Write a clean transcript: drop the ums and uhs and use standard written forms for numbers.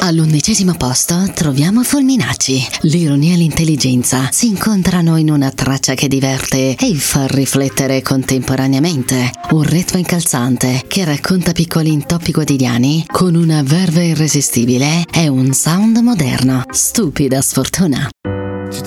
All'11° posto troviamo Fulminacci. L'ironia e l'intelligenza si incontrano in una traccia che diverte e fa riflettere contemporaneamente. Un ritmo incalzante che racconta piccoli intoppi quotidiani con una verve irresistibile e un sound moderno. Stupida sfortuna.